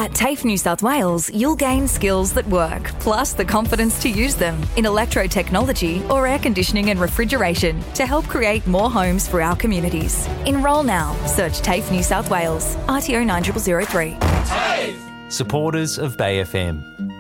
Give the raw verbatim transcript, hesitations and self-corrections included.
At TAFE New South Wales, you'll gain skills that work, plus the confidence to use them in electrotechnology or air conditioning and refrigeration to help create more homes for our communities. Enrol now. Search TAFE New South Wales. R T O nine zero zero three. Supporters of Bay F M.